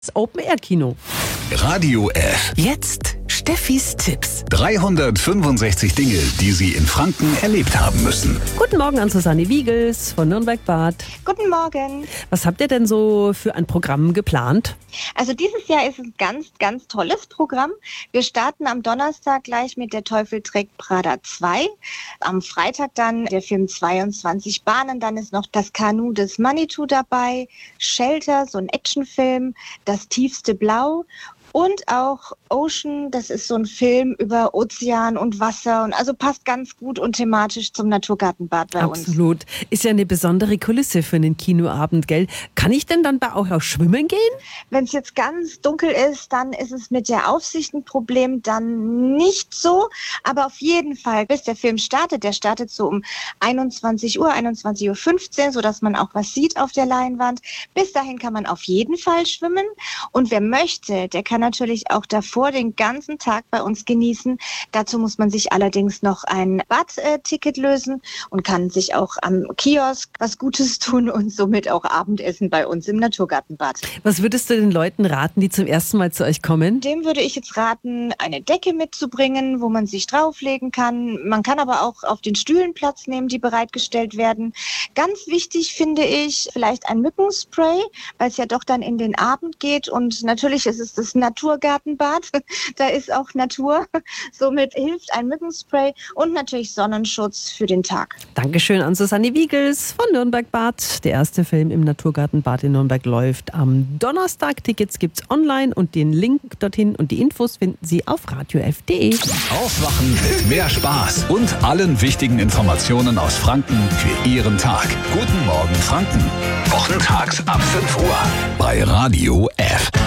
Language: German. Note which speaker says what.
Speaker 1: Das Open-Air-Kino.
Speaker 2: Radio F.
Speaker 3: Jetzt Steffis Tipps.
Speaker 2: 365 Dinge, die Sie in Franken erlebt haben müssen.
Speaker 1: Guten Morgen an Susanne Wiegels von Nürnberg-Bad.
Speaker 4: Guten Morgen.
Speaker 1: Was habt ihr denn so für ein Programm geplant?
Speaker 4: Also dieses Jahr ist ein ganz, ganz tolles Programm. Wir starten am Donnerstag gleich mit Der Teufel trägt Prada 2. Am Freitag dann der Film 22 Bahnen. Dann ist noch Das Kanu des Manitou dabei. Shelter, so ein Actionfilm. Das tiefste Blau. Und auch Ocean, das ist so ein Film über Ozean und Wasser und also passt ganz gut und thematisch zum Naturgartenbad bei uns.
Speaker 1: Absolut. Ist ja eine besondere Kulisse für einen Kinoabend, gell? Kann ich denn dann bei euch auch schwimmen gehen?
Speaker 4: Wenn es jetzt ganz dunkel ist, dann ist es mit der Aufsicht ein Problem, dann nicht so. Aber auf jeden Fall, bis der Film startet, der startet so um 21 Uhr, 21.15 Uhr, sodass man auch was sieht auf der Leinwand. Bis dahin kann man auf jeden Fall schwimmen. Und wer möchte, der kann natürlich auch davor den ganzen Tag bei uns genießen. Dazu muss man sich allerdings noch ein Badticket lösen und kann sich auch am Kiosk was Gutes tun und somit auch Abendessen bei uns im Naturgartenbad.
Speaker 1: Was würdest du den Leuten raten, die zum ersten Mal zu euch kommen?
Speaker 4: Dem würde ich jetzt raten, eine Decke mitzubringen, wo man sich drauflegen kann. Man kann aber auch auf den Stühlen Platz nehmen, die bereitgestellt werden. Ganz wichtig finde ich vielleicht ein Mückenspray, weil es ja doch dann in den Abend geht und natürlich ist es das Naturgartenbad, da ist auch Natur. Somit hilft ein Mückenspray und natürlich Sonnenschutz für den Tag.
Speaker 1: Dankeschön an Susanne Wiegels von Nürnberg-Bad. Der erste Film im Naturgartenbad in Nürnberg läuft am Donnerstag. Tickets gibt's online und den Link dorthin und die Infos finden Sie auf radiof.de.
Speaker 2: Aufwachen mit mehr Spaß und allen wichtigen Informationen aus Franken für Ihren Tag. Guten Morgen Franken. Wochentags ab 5 Uhr bei Radio F.